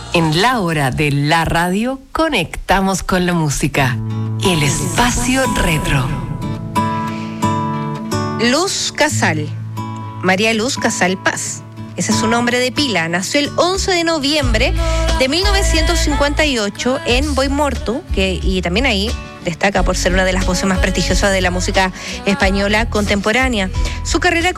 En la hora de la radio conectamos con la música. El espacio retro. Luz Casal, María Luz Casal Paz. Ese es su nombre de pila. Nació el 11 de noviembre de 1958 en Boimorto, y también ahí destaca por ser una de las voces más prestigiosas de la música española contemporánea. Su carrera